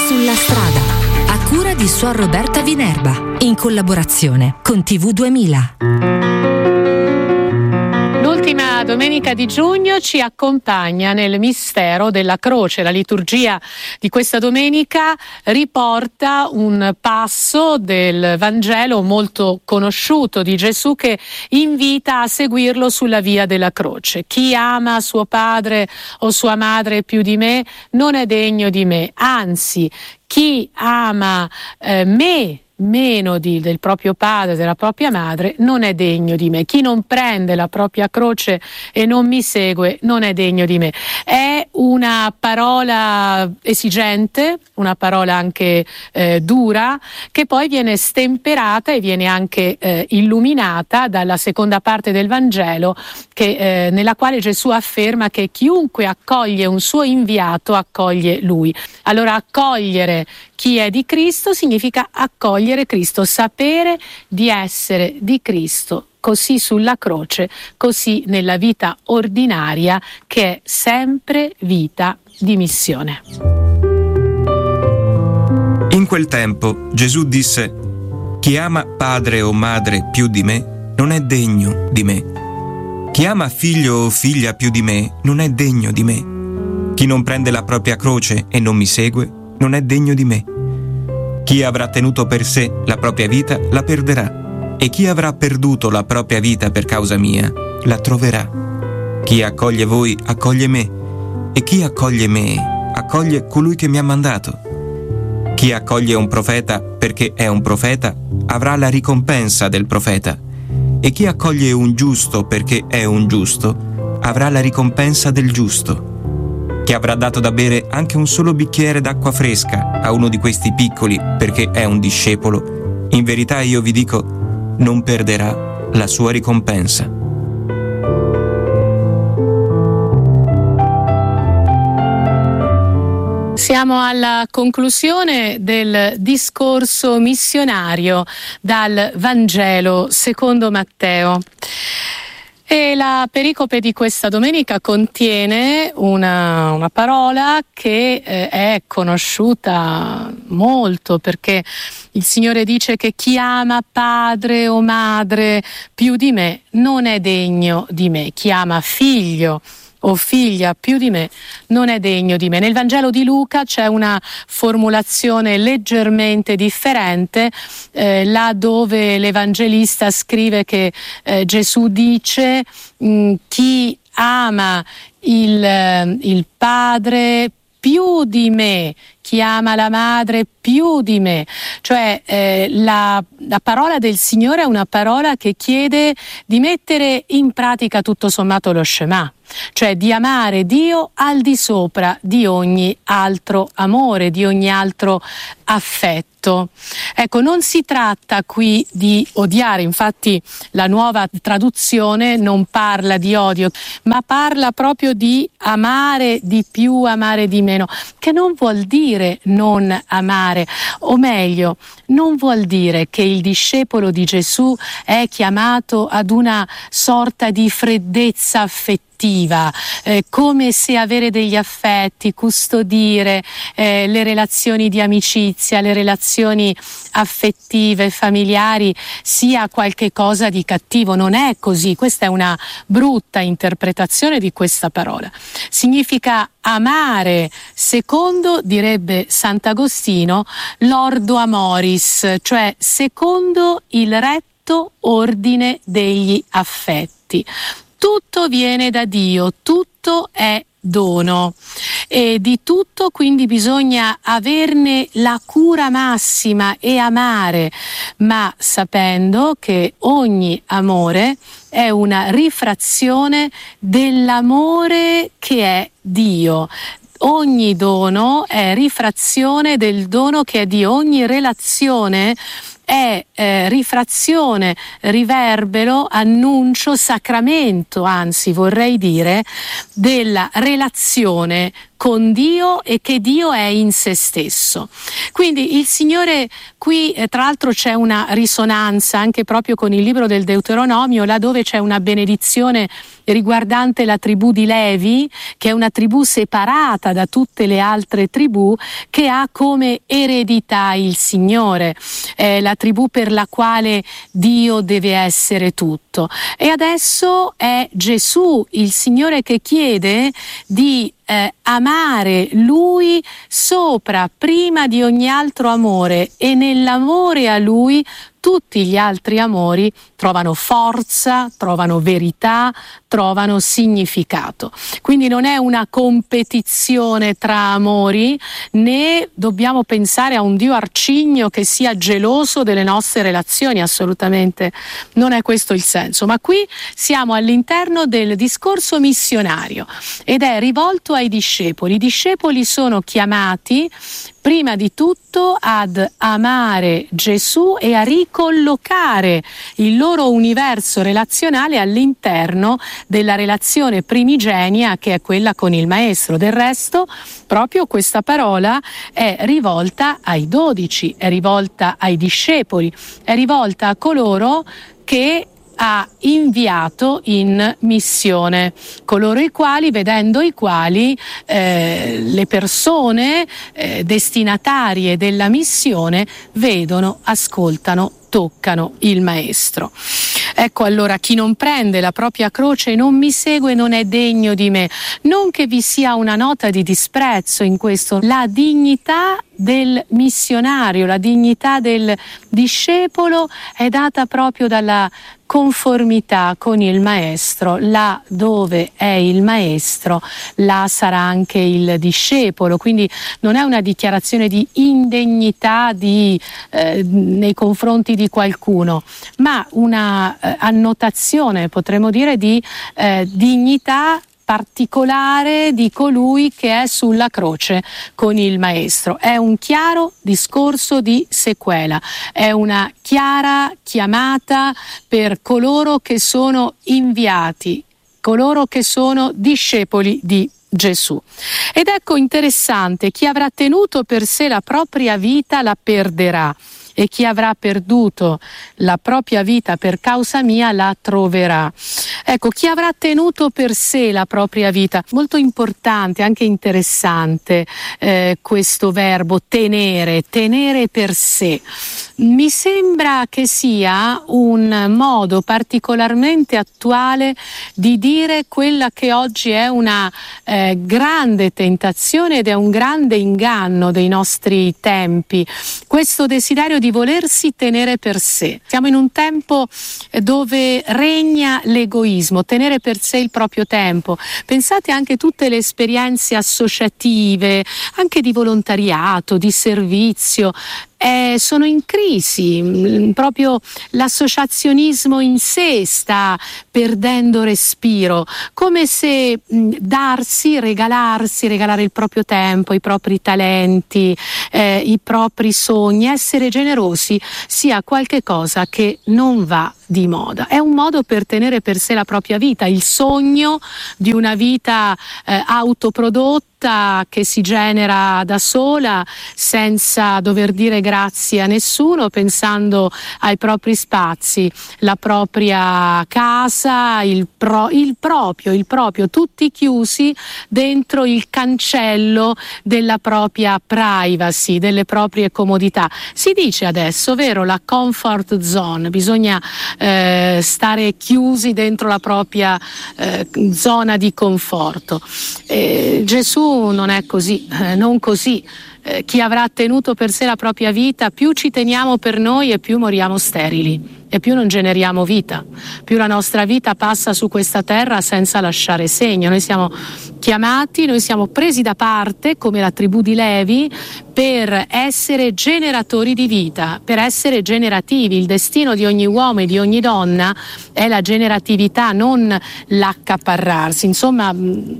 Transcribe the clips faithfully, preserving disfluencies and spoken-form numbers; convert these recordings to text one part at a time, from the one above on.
Sulla strada, a cura di Suor Roberta Vinerba, in collaborazione con T V duemila. L'ultima domenica di giugno ci accompagna nel mistero della croce. La liturgia di questa domenica riporta un passo del Vangelo molto conosciuto di Gesù che invita a seguirlo sulla via della croce. Chi ama suo padre o sua madre più di me non è degno di me, anzi chi ama eh, me meno di, del proprio padre, della propria madre, non è degno di me. Chi non prende la propria croce e non mi segue non è degno di me. È una parola esigente, una parola anche eh, dura, che poi viene stemperata e viene anche eh, illuminata dalla seconda parte del Vangelo, che, eh, nella quale Gesù afferma che chiunque accoglie un suo inviato accoglie lui. Allora accogliere chi è di Cristo significa accogliere Cristo, sapere di essere di Cristo, così sulla croce, così nella vita ordinaria che è sempre vita di missione. In quel tempo Gesù disse: chi ama padre o madre più di me non è degno di me. Chi ama figlio o figlia più di me non è degno di me. Chi non prende la propria croce e non mi segue non è degno di me. Chi avrà tenuto per sé la propria vita la perderà, e chi avrà perduto la propria vita per causa mia la troverà. Chi accoglie voi accoglie me, e chi accoglie me accoglie colui che mi ha mandato. Chi accoglie un profeta perché è un profeta avrà la ricompensa del profeta, e chi accoglie un giusto perché è un giusto avrà la ricompensa del giusto. Chi avrà dato da bere anche un solo bicchiere d'acqua fresca a uno di questi piccoli perché è un discepolo, in verità io vi dico, non perderà la sua ricompensa. Siamo alla conclusione del discorso missionario dal Vangelo secondo Matteo. E la pericope di questa domenica contiene una, una parola che eh, è conosciuta molto, perché il Signore dice che chi ama padre o madre più di me non è degno di me. Chi ama figlio o figlia più di me non è degno di me. Nel Vangelo di Luca c'è una formulazione leggermente differente, eh, là dove l'Evangelista scrive che eh, Gesù dice mh, chi ama il, il padre più di me, chi ama la madre più di me, cioè eh, la, la parola del Signore è una parola che chiede di mettere in pratica tutto sommato lo Shema, cioè di amare Dio al di sopra di ogni altro amore, di ogni altro affetto. Ecco, non si tratta qui di odiare, infatti la nuova traduzione non parla di odio, ma parla proprio di amare di più, amare di meno, che non vuol dire non amare, o meglio, non vuol dire che il discepolo di Gesù è chiamato ad una sorta di freddezza affettiva, Eh, come se avere degli affetti, custodire eh, le relazioni di amicizia, le relazioni affettive, familiari, sia qualche cosa di cattivo. Non è così, questa è una brutta interpretazione di questa parola. Significa amare secondo, direbbe Sant'Agostino, l'ordo amoris, cioè secondo il retto ordine degli affetti. Tutto viene da Dio, tutto è dono, e di tutto quindi bisogna averne la cura massima e amare, ma sapendo che ogni amore è una rifrazione dell'amore che è Dio. Ogni dono è rifrazione del dono che è Dio, ogni relazione è eh, rifrazione, riverbero, annuncio, sacramento, anzi vorrei dire, della relazione con Dio e che Dio è in se stesso. Quindi il Signore qui, eh, tra l'altro c'è una risonanza anche proprio con il libro del Deuteronomio, laddove c'è una benedizione riguardante la tribù di Levi, che è una tribù separata da tutte le altre tribù, che ha come eredità il Signore, eh, la tribù per la quale Dio deve essere tutto. E adesso è Gesù, il Signore, che chiede di eh, amare Lui sopra, prima di ogni altro amore, e nell'amore a Lui tutti gli altri amori trovano forza, trovano verità, trovano significato. Quindi non è una competizione tra amori, né dobbiamo pensare a un Dio arcigno che sia geloso delle nostre relazioni, assolutamente non è questo il senso. Ma qui siamo all'interno del discorso missionario ed è rivolto ai discepoli. I discepoli sono chiamati prima di tutto ad amare Gesù e a ricollocare il loro universo relazionale all'interno della relazione primigenia che è quella con il Maestro. Del resto, proprio questa parola è rivolta ai dodici, è rivolta ai discepoli, è rivolta a coloro che ha inviato in missione, coloro i quali, vedendo i quali eh, le persone eh, destinatarie della missione vedono, ascoltano, toccano il Maestro. Ecco allora, chi non prende la propria croce e non mi segue non è degno di me. Non che vi sia una nota di disprezzo in questo, la dignità del missionario, la dignità del discepolo è data proprio dalla conformità con il Maestro. Là dove è il Maestro, là sarà anche il discepolo. Quindi non è una dichiarazione di indegnità di, eh, nei confronti di qualcuno, ma una eh, annotazione, potremmo dire, di eh, dignità particolare di colui che è sulla croce con il Maestro. È un chiaro discorso di sequela, è una chiara chiamata per coloro che sono inviati, coloro che sono discepoli di Gesù. Ed ecco interessante, chi avrà tenuto per sé la propria vita la perderà, e chi avrà perduto la propria vita per causa mia la troverà. Ecco, chi avrà tenuto per sé la propria vita, molto importante, anche interessante eh, questo verbo tenere, tenere per sé. Mi sembra che sia un modo particolarmente attuale di dire quella che oggi è una eh, grande tentazione ed è un grande inganno dei nostri tempi, questo desiderio di volersi tenere per sé. Siamo in un tempo dove regna l'egoismo, tenere per sé il proprio tempo. Pensate anche a tutte le esperienze associative, anche di volontariato, di servizio. Eh, sono in crisi, proprio l'associazionismo in sé sta perdendo respiro, come se mh, darsi, regalarsi, regalare il proprio tempo, i propri talenti, eh, i propri sogni, essere generosi sia qualche cosa che non va di moda. È un modo per tenere per sé la propria vita, il sogno di una vita eh, autoprodotta che si genera da sola senza dover dire grazie a nessuno, pensando ai propri spazi, la propria casa, il, pro, il proprio, il proprio, tutti chiusi dentro il cancello della propria privacy, delle proprie comodità. Si dice adesso, vero, la comfort zone, bisogna eh, stare chiusi dentro la propria eh, zona di conforto. Eh, Gesù non è così, eh, non così. Eh, chi avrà tenuto per sé la propria vita, più ci teniamo per noi e più moriamo sterili e più non generiamo vita, più la nostra vita passa su questa terra senza lasciare segno. Noi siamo chiamati, noi siamo presi da parte come la tribù di Levi per essere generatori di vita, per essere generativi. Il destino di ogni uomo e di ogni donna è la generatività, non l'accaparrarsi. Insomma,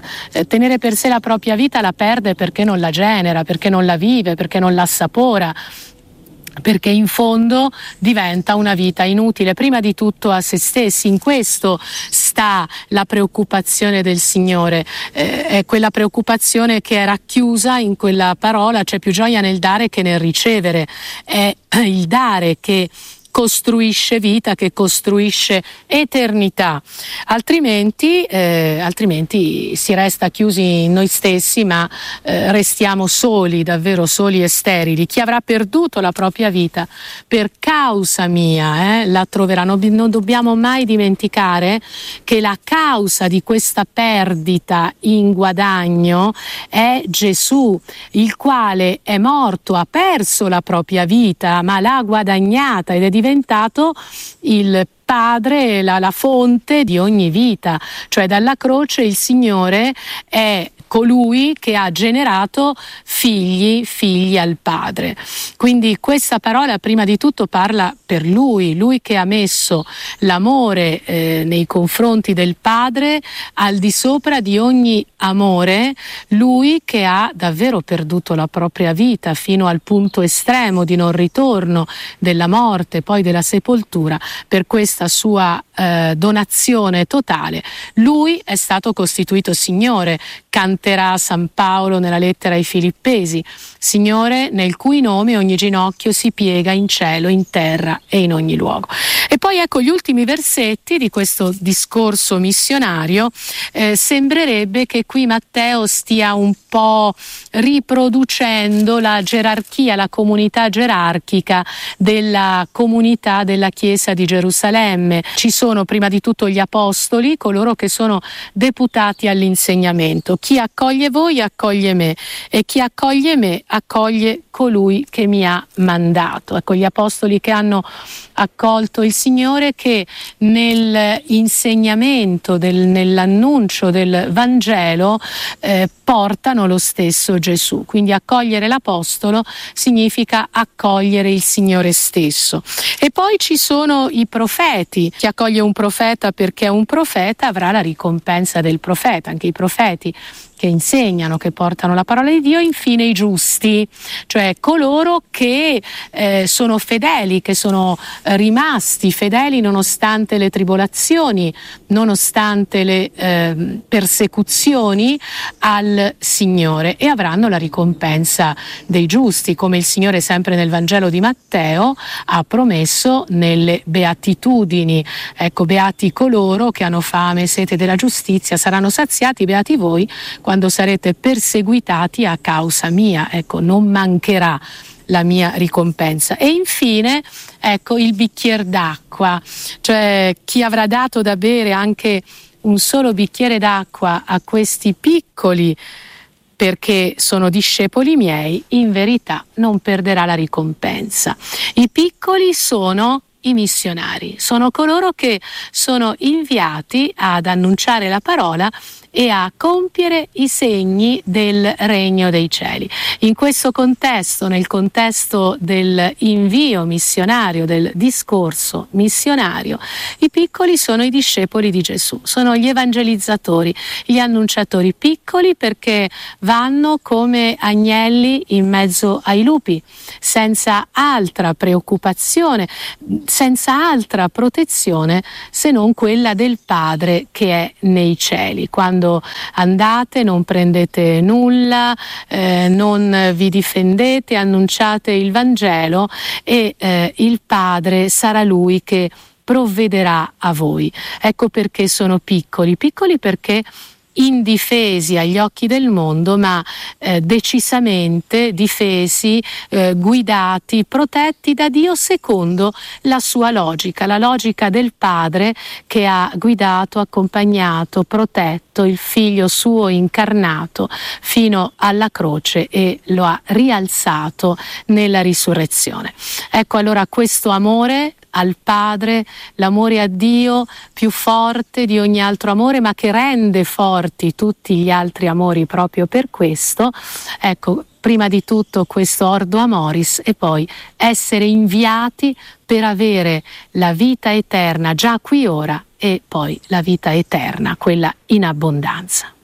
tenere per sé la propria vita la perde perché non la genera, perché non la vive, perché non la assapora. perché in fondo diventa una vita inutile, prima di tutto a se stessi. In questo sta la preoccupazione del Signore, eh, è quella preoccupazione che è racchiusa in quella parola: c'è più gioia nel dare che nel ricevere. È il dare che costruisce vita, che costruisce eternità, altrimenti, eh, altrimenti si resta chiusi in noi stessi, ma eh, restiamo soli, davvero soli e sterili. Chi avrà perduto la propria vita per causa mia eh, la troverà. Non, non dobbiamo mai dimenticare che la causa di questa perdita in guadagno è Gesù, il quale è morto, ha perso la propria vita, ma l'ha guadagnata ed è diventato il Padre, la, la fonte di ogni vita. Cioè dalla croce il Signore è colui che ha generato figli, figli al Padre. Quindi questa parola prima di tutto parla per Lui, Lui che ha messo l'amore eh, nei confronti del Padre al di sopra di ogni amore, Lui che ha davvero perduto la propria vita fino al punto estremo di non ritorno, della morte, poi della sepoltura, per questa sua eh, donazione totale. Lui è stato costituito Signore. Canterà San Paolo nella lettera ai Filippesi: Signore nel cui nome ogni ginocchio si piega in cielo, in terra e in ogni luogo. E poi ecco gli ultimi versetti di questo discorso missionario. Eh, sembrerebbe che qui Matteo stia un po' riproducendo la gerarchia, la comunità gerarchica della comunità della Chiesa di Gerusalemme. Ci sono prima di tutto gli apostoli, coloro che sono deputati all'insegnamento. Chi accoglie voi accoglie me, e chi accoglie me accoglie colui che mi ha mandato. Ecco, gli apostoli che hanno accolto il Signore, che nell'insegnamento, del, nell'annuncio del Vangelo eh, portano lo stesso Gesù. Quindi accogliere l'apostolo significa accogliere il Signore stesso. E poi ci sono i profeti. Chi accoglie un profeta perché è un profeta avrà la ricompensa del profeta. Anche i profeti che insegnano, che portano la parola di Dio. Infine i giusti, cioè coloro che eh, sono fedeli, che sono eh, rimasti fedeli nonostante le tribolazioni, nonostante le eh, persecuzioni al Signore, e avranno la ricompensa dei giusti, come il Signore sempre nel Vangelo di Matteo ha promesso nelle beatitudini. Ecco, beati coloro che hanno fame e sete della giustizia saranno saziati, beati voi quando sarete perseguitati a causa mia. Ecco, non mancherà la mia ricompensa. E infine, ecco, il bicchiere d'acqua, cioè chi avrà dato da bere anche un solo bicchiere d'acqua a questi piccoli perché sono discepoli miei, in verità non perderà la ricompensa. I piccoli sono i missionari, sono coloro che sono inviati ad annunciare la parola e a compiere i segni del regno dei cieli. In questo contesto, nel contesto del invio missionario, del discorso missionario, i piccoli sono i discepoli di Gesù, sono gli evangelizzatori, gli annunciatori piccoli, perché vanno come agnelli in mezzo ai lupi, senza altra preoccupazione, senza altra protezione se non quella del Padre che è nei cieli. Quando andate non prendete nulla, eh, non vi difendete, annunciate il Vangelo e eh, il Padre sarà Lui che provvederà a voi. Ecco perché sono piccoli, piccoli perché indifesi agli occhi del mondo, ma eh, decisamente difesi, eh, guidati, protetti da Dio secondo la sua logica, la logica del Padre che ha guidato, accompagnato, protetto il Figlio suo incarnato fino alla croce e lo ha rialzato nella risurrezione. Ecco allora questo amore al Padre, l'amore a Dio più forte di ogni altro amore, ma che rende forti tutti gli altri amori proprio per questo. Ecco, prima di tutto questo ordo amoris e poi essere inviati per avere la vita eterna già qui ora e poi la vita eterna, quella in abbondanza.